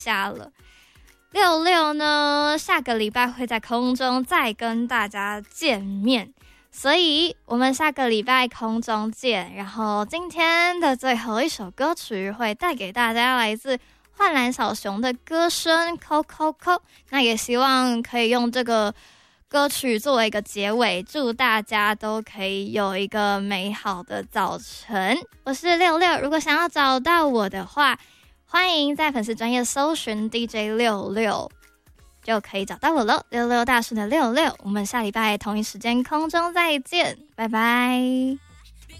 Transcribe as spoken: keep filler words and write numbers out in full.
下了。六六呢，下个礼拜会在空中再跟大家见面，所以我们下个礼拜空中见。然后今天的最后一首歌曲会带给大家来自幻蓝小熊的歌声扣扣扣，那也希望可以用这个歌曲作为一个结尾，祝大家都可以有一个美好的早晨。我是六六，如果想要找到我的话，欢迎在粉丝专页搜寻 D J 六六，就可以找到我了。六六大叔的六六，我们下礼拜同一时间空中再见，拜拜。